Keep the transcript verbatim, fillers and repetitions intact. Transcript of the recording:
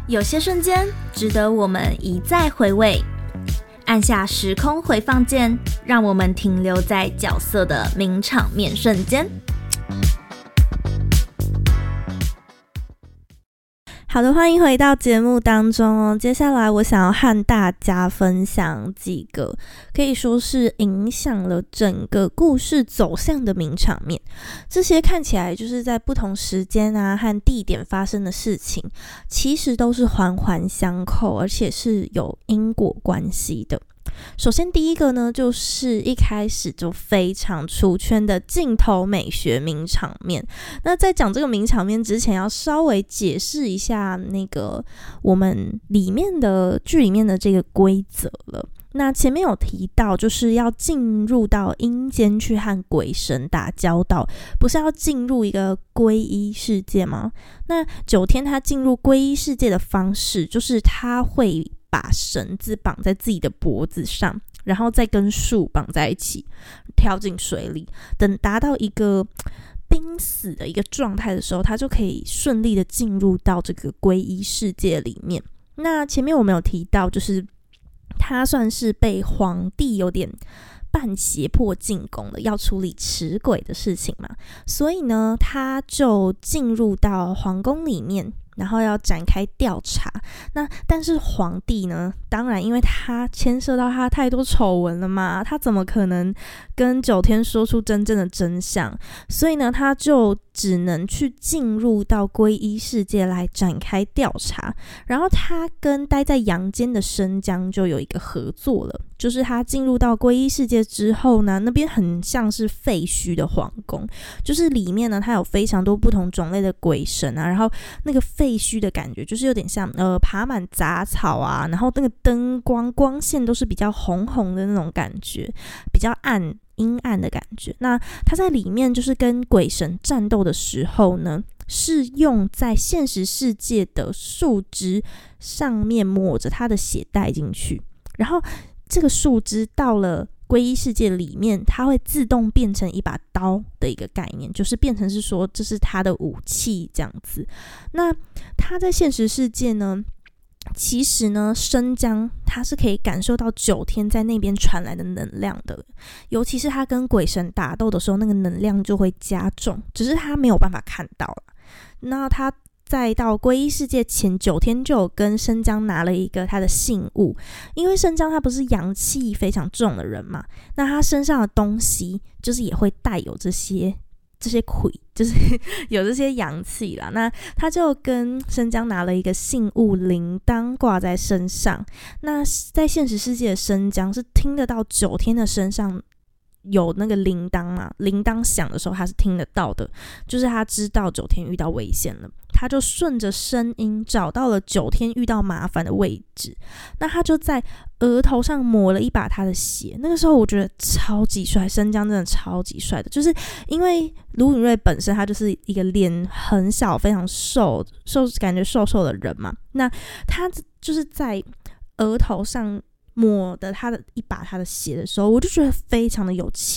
有些瞬间值得我们一再回味，按下时空回放键，让我们停留在角色的名场面瞬间。好的，欢迎回到节目当中哦。接下来我想要和大家分享几个可以说是影响了整个故事走向的名场面。这些看起来就是在不同时间啊和地点发生的事情，其实都是环环相扣，而且是有因果关系的。首先第一个呢，就是一开始就非常出圈的镜头美学名场面。那在讲这个名场面之前，要稍微解释一下那个我们里面的剧里面的这个规则了。那前面有提到，就是要进入到阴间去和鬼神打交道，不是要进入一个皈依世界吗？那九天他进入皈依世界的方式，就是他会把绳子绑在自己的脖子上，然后再跟树绑在一起，跳进水里。等达到一个濒死的一个状态的时候，他就可以顺利的进入到这个皈依世界里面。那前面我们有提到，就是他算是被皇帝有点半胁迫进宫了，要处理持鬼的事情嘛，所以呢，他就进入到皇宫里面，然后要展开调查。那但是皇帝呢，当然因为他牵涉到他太多丑闻了嘛，他怎么可能跟九天说出真正的真相？所以呢，他就只能去进入到皈依世界来展开调查。然后他跟待在阳间的申江就有一个合作了，就是他进入到皈依世界之后呢，那边很像是废墟的皇宫，就是里面呢，它有非常多不同种类的鬼神啊，然后那个废墟的感觉就是有点像呃爬满杂草啊，然后那个灯光光线都是比较红红的那种感觉，比较暗阴暗的感觉。那他在里面就是跟鬼神战斗的时候呢，是用在现实世界的树枝上面抹着他的血带进去，然后这个树枝到了皈依世界里面，它会自动变成一把刀的一个概念，就是变成是说这是他的武器这样子。那他在现实世界呢，其实呢，申江他是可以感受到九天在那边传来的能量的，尤其是他跟鬼神打斗的时候，那个能量就会加重，只是他没有办法看到了。那他在到皈依世界前九天就有跟申江拿了一个他的信物，因为申江他不是阳气非常重的人嘛，那他身上的东西就是也会带有这些这些鬼，就是有这些阳气啦。那他就跟申江拿了一个信物铃铛挂在身上。那在现实世界的申江是听得到九天的身上有那个铃铛嘛，铃铛响的时候他是听得到的，就是他知道九天遇到危险了，他就顺着声音找到了九天遇到麻烦的位置。那他就在额头上抹了一把他的血，那个时候我觉得超级帅，申江真的超级帅的，就是因为卢允瑞本身他就是一个脸很小非常瘦瘦感觉瘦瘦的人嘛，那他就是在额头上抹的他的一把他的血的时候，我就觉得非常的有气